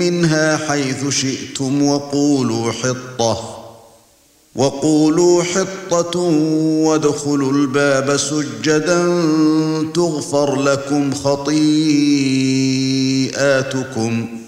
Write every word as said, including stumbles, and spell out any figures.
منها حيث شئتم وقولوا حطة وقولوا حطة وادخلوا الباب سجدا تغفر لكم خطيئاتكم